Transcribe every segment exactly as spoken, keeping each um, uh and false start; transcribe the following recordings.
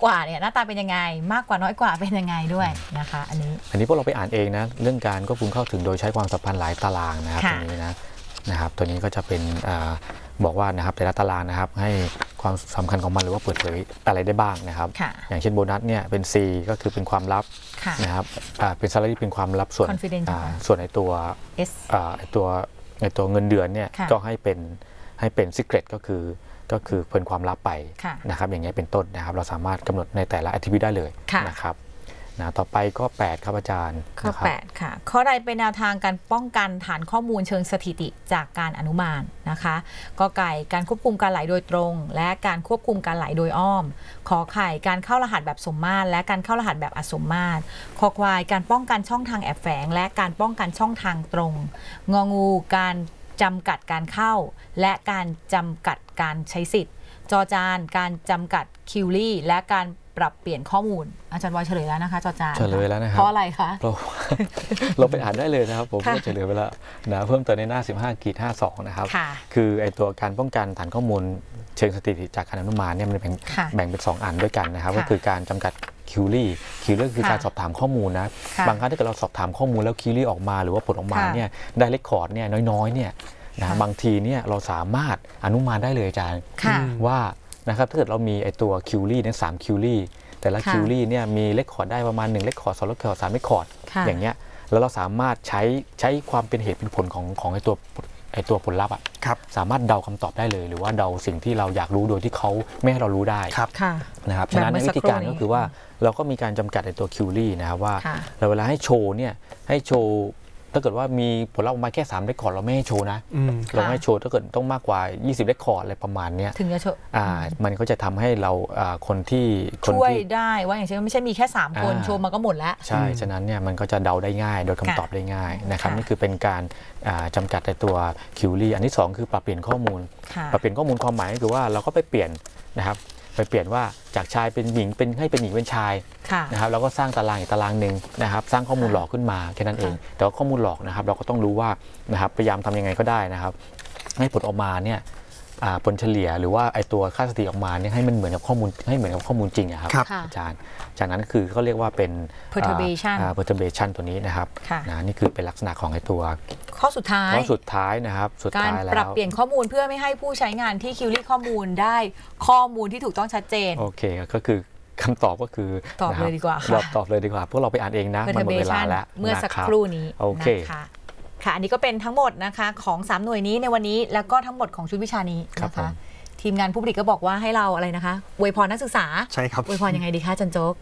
กว่าเนี่ยหน้าตาเป็นยังไงมากกว่าน้อยกว่าเป็นยังไงด้วยนะคะอันนี้อันนี้พวกเราไปอ่านเองนะเรื่องการควบคุมเข้าถึงโดยใช้ความสัมพันธ์หลายตารางนะครับตรงนี้นะนะครับตัวนี้ก็จะเป็นบอกว่านะครับแต่ละตารางนะครับให้ความสำคัญของมันหรือว่าเปิดเผยอะไรได้บ้างนะครับอย่างเช่นโบนัสเนี่ยเป็น C ก็คือเป็นความลับนะครับเป็น salary เป็นความลับส่วนส่วนในตัว S ไอตัวในตัวเงินเดือนเนี่ยก็ให้เป็นให้เป็น secret ก็คือก็คือเป็นความลับไปนะครับอย่างเงี้ยเป็นต้นนะครับเราสามารถกำหนดในแต่ละ activity ได้เลยนะครับนะต่อไปข้อแปดครับอาจารย์ข้อแปดค่ะข้อใดเป็นแนวทางการป้องกันฐานข้อมูลเชิงสถิติจากการอนุมานนะคะกอไก่การควบคุมการไหลโดยตรงและการควบคุมการไหลโดยอ้อมขอไข่การเข้ารหัสแบบสมมาตรและการเข้ารหัสแบบอสมมาตรคอควายการป้องกันช่องทางแอบแฝงและการป้องกันช่องทางตรงงองูการจำกัดการเข้าและการจำกัดการใช้สิทธิ์จอจานการจำกัดคิวรี่และการปรับเปลี่ยนข้อมูลอาจารย์วอยเฉลยแล้วนะคะจอจานเฉลยแล้วนะครับเพราะอะไรคะเราเราไปอ่านได้เลยนะครับผมก็เฉลยไปแล้วนะเพิ่มเติมในหน้าสิบห้าขีดห้าสองนะครับคือไอตัวการป้องกันฐานข้อมูลเชิงสถิติจากการอนุมานเนี่ยมันแบ่งแบ่งเป็นสองอันด้วยกันนะครับก็คือการจำกัดคิวรี่คิวรี่คือการสอบถามข้อมูลนะบางครั้งถ้าเกิดเราสอบถามข้อมูลแล้วคิวรี่ออกมาหรือว่าผลออกมาเนี่ยได้เรคคอร์ดเนี่ยน้อยๆเนี่ยนะบางทีเนี่ยเราสามารถอนุมานได้เลยอาจารย์ว่านะครับถ้าเกิดเรามีไอตัวคิวรี่เนี่ยสามคิวรี่แต่ละคิวรี่เนี่ยมีเรคคอร์ดได้ประมาณหนึ่งเรคคอร์ดสองเรคคอร์ดสามเรคคอร์ดอย่างเงี้ยแล้วเราสามารถใช้ใช้ความเป็นเหตุเป็นผลของของไอตัวไอตัวผลลัพธ์อ่ะสามารถเดาคำตอบได้เลยหรือว่าเดาสิ่งที่เราอยากรู้โดยที่เขาไม่ให้เรารู้ได้นะครับฉะนั้นวิธีการก็คือว่าเราก็มีการจำกัดไอตัวคิวรี่นะครับว่าเราเวลาให้โชว์เนี่ยให้โชว์ถ้าเกิดว่ามีผลลัพธ์ออกมาแค่สามเรคคอร์ดเราไม่ให้โชว์นะเราให้โชว์ถ้าเกิดต้องมากกว่ายี่สิบเรคคอร์ดอะไรประมาณนี้ถึงจะโชว์มันก็จะทำให้เราคนที่ช่วยได้ว่าอย่างเช่นไม่ใช่มีแค่สามคนโชว์มาก็หมดแล้วใช่ฉะนั้นเนี่ยมันก็จะเดาได้ง่ายโดยคำตอบได้ง่ายนะครับนี่คือเป็นการจำกัดในตัวคิวรี่อันที่สองคือปรับเปลี่ยนข้อมูลปรับเปลี่ยนข้อมูลความหมายก็คือว่าเราก็ไปเปลี่ยนนะครับไปเปลี่ยนว่าจากชายเป็นหญิงเป็นให้เป็นหญิงเป็นชายนะครับเราก็สร้างตารางอีกตารางหนึ่งนะครับสร้างข้อมูลหลอกขึ้นมาแค่นั้นเองแต่ว่าข้อมูลหลอกนะครับเราก็ต้องรู้ว่านะครับพยายามทำยังไงก็ได้นะครับให้ผลออกมาเนี่ยผลเฉลี่ยหรือว่าไอตัวค่าสถิติออกมาเนี่ยให้มันเหมือนกับข้อมูลให้เหมือนกับข้อมูลจริงครับอาจารย์จากนั้นคือเขาเรียกว่าเป็น perturbation perturbation ตัวนี้นะครับนะนี่คือเป็นลักษณะของไอตัวข้อสุดท้ายข้อสุดท้ายนะครับสุดท้ายแล้วการปรับเปลี่ยนข้อมูลเพื่อไม่ให้ผู้ใช้งานที่คิวรี่ข้อมูลได้ข้อมูลที่ถูกต้องชัดเจนโอเคก็คือคำตอบก็คือตอบเลยดีกว่าค่ะตอบเลยดีกว่าพวกเราไปอ่านเองนะมันหมดเวลาแล้วเมื่อสักครู่นี้โอเคค่ะอันนี้ก็เป็นทั้งหมดนะคะของสามหน่วยนี้ในวันนี้แล้วก็ทั้งหมดของชุดวิชานี้นะคะทีมงานผู้ผลิตก็บอกว่าให้เราอะไรนะคะอวยพรนักศึกษาใช่ครับอวยพรยังไงดีคะจันโจ๊ก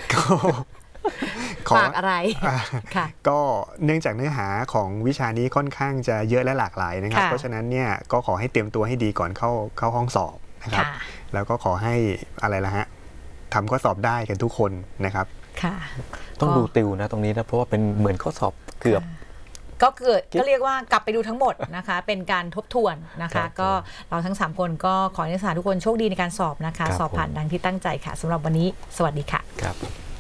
ฝากอะไรค่ะก็เนื่องจากเนื้อหาของวิชานี้ค่อนข้างจะเยอะและหลากหลายนะครับเพราะฉะนั้นเนี่ยก็ขอให้เตรียมตัวให้ดีก่อนเข้าเข้าห้องสอบนะครับแล้วก็ขอให้อะไรละฮะทำข้อสอบได้กันทุกคนนะครับค่ะต้องดูติวนะตรงนี้นะเพราะว่าเป็นเหมือนข้อสอบเกือบก็เกิดก็เรียกว่ากลับไปดูทั้งหมดนะคะเป็นการทบทวนนะคะก็เราทั้งสามคนก็ขอให้นักศึกษาทุกคนโชคดีในการสอบนะคะสอบผ่านดังที่ตั้งใจค่ะสำหรับวันนี้สวัสดีค่ะครับ